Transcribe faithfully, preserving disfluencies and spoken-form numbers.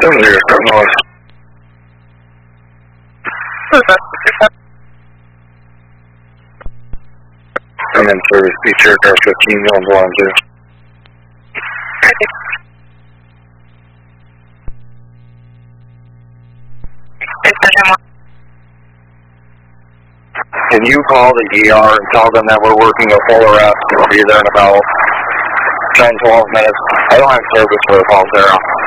seven zero, start noise. I'm in service, Beach Aircraft fifteen, going to line two. Can you call the E R and tell them that we're working a full arrest? We'll be there in about ten, twelve minutes. I don't have service for the call, Sarah.